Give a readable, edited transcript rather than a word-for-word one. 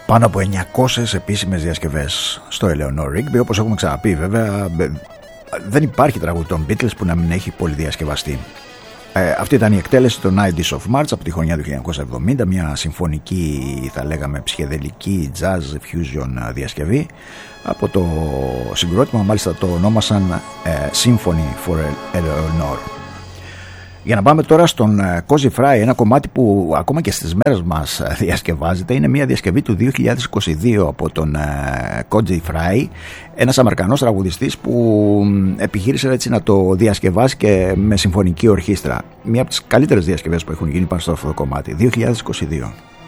πάνω από 900 επίσημες διασκευές στο Eleanor Rigby. Όπως έχουμε ξαναπεί, βέβαια, δεν υπάρχει τραγούδι των Beatles που να μην έχει πολυδιασκευαστεί. Αυτή ήταν η εκτέλεση των Nights of March από τη χρονιά του 1970, μια συμφωνική, θα λέγαμε, ψυχεδελική jazz fusion διασκευή από το συγκρότημα, μάλιστα το ονόμασαν Symphony for Eleanor. Για να πάμε τώρα στον Cozy Fry, ένα κομμάτι που ακόμα και στις μέρες μας διασκευάζεται. Είναι μια διασκευή του 2022 από τον Cozy Fry, ένας Αμερικανός τραγουδιστής που επιχείρησε έτσι να το διασκευάσει και με συμφωνική ορχήστρα. Μια από τις καλύτερες διασκευές που έχουν γίνει πάνω στο αυτό το κομμάτι, 2022.